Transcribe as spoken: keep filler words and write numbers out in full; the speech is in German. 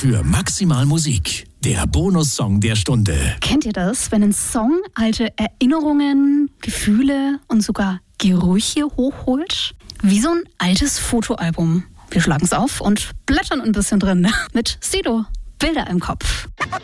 für Maximal Musik. Der Bonussong der Stunde. Kennt ihr das, wenn ein Song alte Erinnerungen, Gefühle und sogar Gerüche hochholt? Wie so ein altes Fotoalbum. Wir schlagen es auf und blättern ein bisschen drin. Mit Sido, Bilder im Kopf.